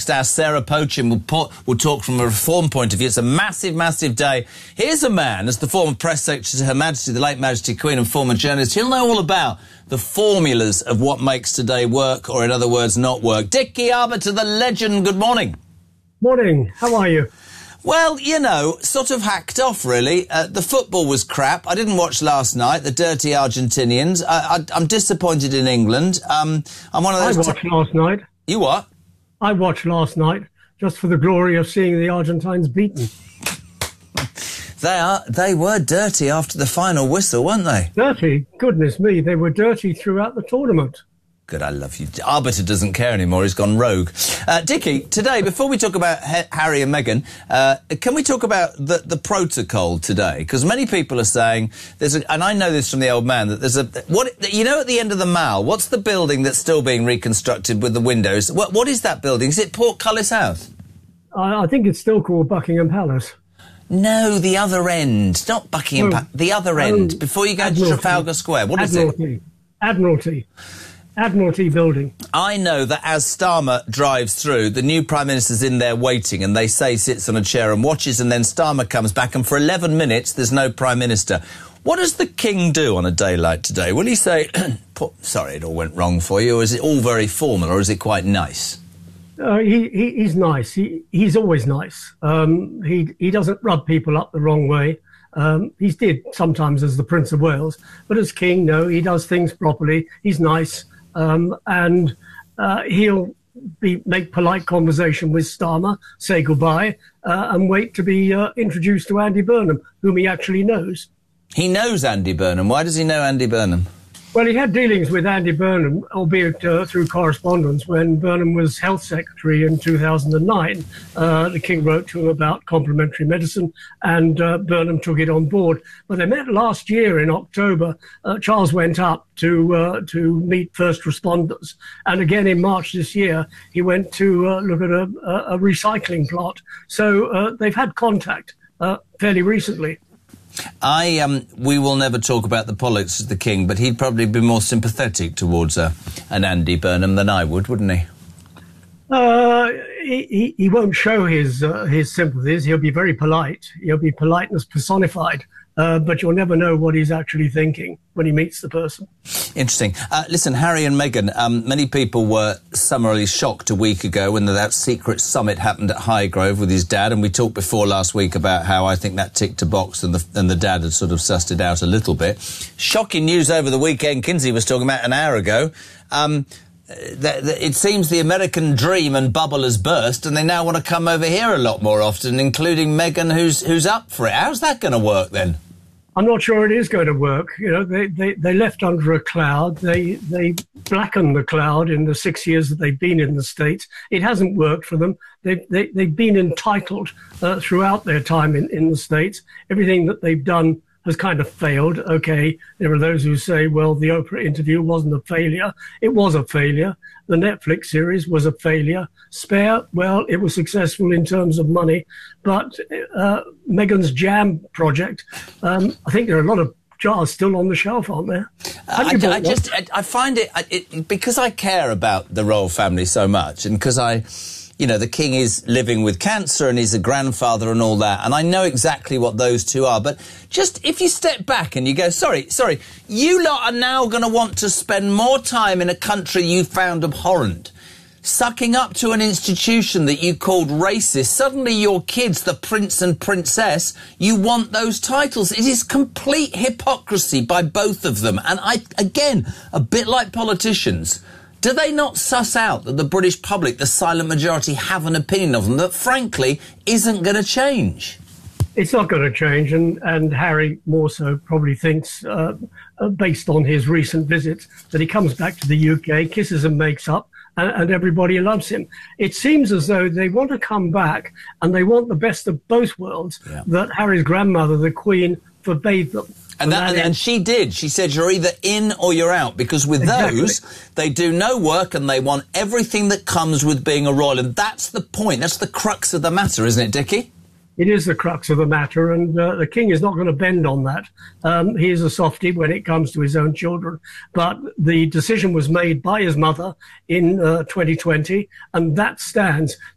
guest, our Sarah Pochin, will talk from a reform point of view. It's a massive, massive day. Here's a man, as the former press secretary to Her Majesty, the late Majesty Queen, and former journalist. He'll know all about the formulas of what makes today work, or in other words, not work. Dickie Arbiter, the legend, good morning. Morning. How are you? Well, you know, sort of hacked off, really. The football was crap. I didn't watch last night, the dirty Argentinians. I'm disappointed in England. I'm one of those... I watched last night. You what? I watched last night just for the glory of seeing the Argentines beaten. They were dirty after the final whistle, weren't they? Dirty? Goodness me, they were dirty throughout the tournament. Good, I love you. Arbiter doesn't care anymore. He's gone rogue. Dickie, today, before we talk about Harry and Meghan, can we talk about the protocol today? Because many people are saying, and I know this from the old man, that there's you know, at the end of the Mall, what's the building that's still being reconstructed with the windows? What is that building? Is it Portcullis House? I think it's still called Buckingham Palace. No, the other end. Not Buckingham Palace. The other end. Before you go to Trafalgar Square. What is it? Admiralty Building. I know that as Starmer drives through, the new Prime Minister's in there waiting, and they say sits on a chair and watches, and then Starmer comes back, and for 11 minutes there's no Prime Minister. What does the King do on a day like today? Will he say, sorry, it all went wrong for you, or is it all very formal, or is it quite nice? He's nice. He's always nice. He doesn't rub people up the wrong way. He did sometimes as the Prince of Wales, but as King, no, he does things properly. He's nice. And he'll make polite conversation with Starmer, say goodbye, and wait to be introduced to Andy Burnham, whom he actually knows. He knows Andy Burnham. Why does he know Andy Burnham? Well, he had dealings with Andy Burnham, albeit through correspondence, when Burnham was Health Secretary in 2009. The King wrote to him about complementary medicine, and Burnham took it on board. But they met last year in October. Charles went up to meet first responders. And again in March this year, he went to look at a recycling plant. So they've had contact fairly recently. We will never talk about the politics of the King, but he'd probably be more sympathetic towards an Andy Burnham than I would, wouldn't he? He won't show his sympathies. He'll be very polite. He'll be politeness personified. But you'll never know what he's actually thinking when he meets the person. Interesting. Listen, Harry and Meghan, many people were summarily shocked a week ago when that secret summit happened at Highgrove with his dad, and we talked before last week about how I think that ticked a box and the dad had sort of sussed it out a little bit. Shocking news over the weekend, Kinsey was talking about an hour ago. It seems the American dream and bubble has burst, and they now want to come over here a lot more often, including Meghan, who's up for it. How's that going to work then? I'm not sure it is going to work. You know, they left under a cloud. They blackened the cloud in the 6 years that they've been in the States. It hasn't worked for them. They've been entitled throughout their time in the States. Everything that they've done has kind of failed. Okay, there are those who say, well, the Oprah interview wasn't a failure. It was a failure. The Netflix series was a failure. Spare, well, it was successful in terms of money. But Meghan's Jam project, I think there are a lot of jars still on the shelf, aren't there? I find it because I care about the royal family so much, and because you know, the King is living with cancer and he's a grandfather and all that, and I know exactly what those two are, but just if you step back and you go, sorry, you lot are now going to want to spend more time in a country you found abhorrent, sucking up to an institution that you called racist. Suddenly your kids, the prince and princess, you want those titles. It is complete hypocrisy by both of them, and again, a bit like politicians, do they not suss out that the British public, the silent majority, have an opinion of them that, frankly, isn't going to change? It's not going to change, and Harry more so probably thinks, based on his recent visits, that he comes back to the UK, kisses and makes up, and everybody loves him. It seems as though they want to come back, and they want the best of both worlds, that Harry's grandmother, the Queen, forbade them. And she did. She said, you're either in or you're out, because with those, they do no work and they want everything that comes with being a royal. And that's the point. That's the crux of the matter, isn't it, Dickie? It is the crux of the matter, and the King is not going to bend on that. He is a softie when it comes to his own children. But the decision was made by his mother in 2020, and that stands.